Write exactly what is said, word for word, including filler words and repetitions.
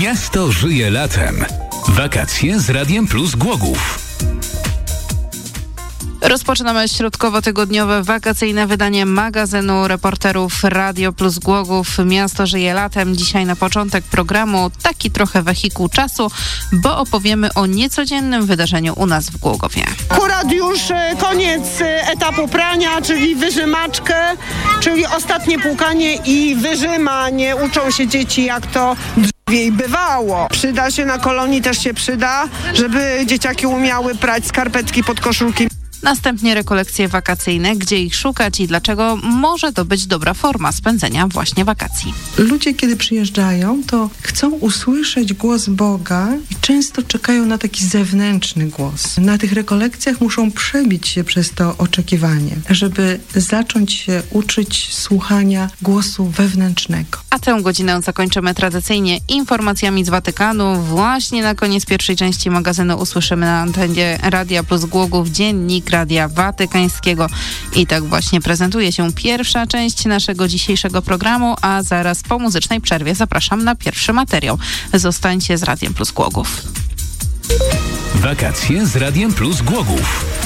Miasto żyje latem. Wakacje z Radiem Plus Głogów. Rozpoczynamy środkowo-tygodniowe wakacyjne wydanie magazynu reporterów Radio Plus Głogów. Miasto żyje latem. Dzisiaj na początek programu taki trochę wehikuł czasu, bo opowiemy o niecodziennym wydarzeniu u nas w Głogowie. Akurat już koniec etapu prania, czyli wyżymaczkę, czyli ostatnie płukanie i wyrzymanie. Uczą się dzieci, jak to jej bywało. Przyda się na kolonii, też się przyda, żeby dzieciaki umiały prać skarpetki pod koszulki. Następnie rekolekcje wakacyjne, gdzie ich szukać i dlaczego może to być dobra forma spędzenia właśnie wakacji. Ludzie, kiedy przyjeżdżają, to chcą usłyszeć głos Boga i często czekają na taki zewnętrzny głos. Na tych rekolekcjach muszą przebić się przez to oczekiwanie, żeby zacząć się uczyć słuchania głosu wewnętrznego. A tę godzinę zakończymy tradycyjnie informacjami z Watykanu. Właśnie na koniec pierwszej części magazynu usłyszymy na antenie Radia Plus Głogów dziennik Radia Watykańskiego. I tak właśnie prezentuje się pierwsza część naszego dzisiejszego programu, a zaraz po muzycznej przerwie zapraszam na pierwszy materiał. Zostańcie z Radiem Plus Głogów. Wakacje z Radiem Plus Głogów.